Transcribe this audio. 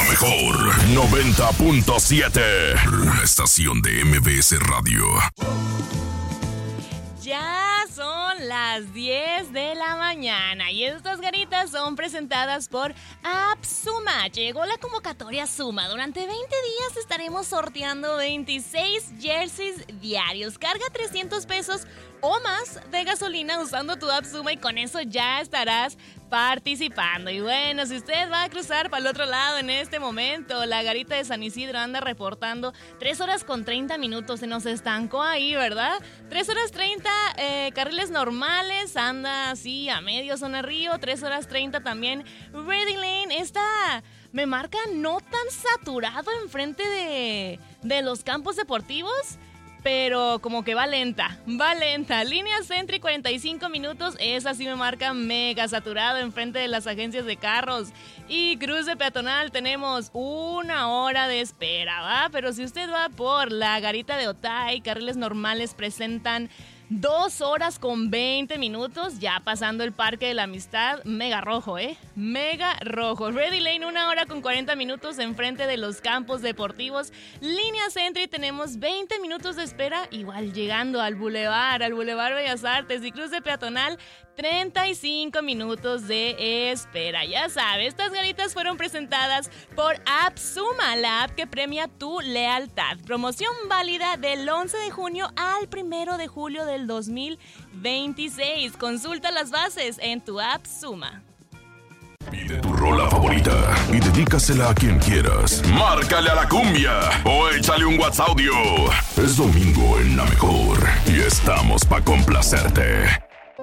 mejor 90.7, la estación de MBS Radio. Ya son las 10 de la mañana y estas ganitas son presentadas por AppSuma. Llegó la convocatoria Suma. Durante 20 días estaremos sorteando 26 jerseys diarios. Carga 300 pesos o más de gasolina usando tu AppSuma y con eso ya estarás participando. Y bueno, si usted va a cruzar para el otro lado en este momento, la garita de San Isidro anda reportando 3 horas con 30 minutos. Se nos estancó ahí, ¿verdad? 3 horas 30, carriles normales, anda así a medio zona río. 3 horas 30 también Reading Lane. Esta me marca no tan saturado enfrente de los campos deportivos, pero como que va lenta. Línea Sentry 45 minutos, esa sí me marca mega saturado enfrente de las agencias de carros. Y cruce peatonal tenemos 1 hora de espera, ¿va? Pero si usted va por la garita de Otay, carriles normales presentan 2 horas con 20 minutos, ya pasando el Parque de la Amistad, mega rojo, mega rojo. Ready Lane 1 hora con 40 minutos enfrente de los campos deportivos. Línea Sentry tenemos 20 minutos de espera, igual llegando al Boulevard Bellas Artes. Y cruce peatonal 35 minutos de espera. Ya sabes, estas garitas fueron presentadas por AppSuma, la app que premia tu lealtad. Promoción válida del 11 de junio al 1 de julio del 2026. Consulta las bases en tu AppSuma. Pide tu rola favorita y dedícasela a quien quieras. Márcale a la cumbia o échale un WhatsApp audio. Es domingo en La Mejor y estamos pa' complacerte.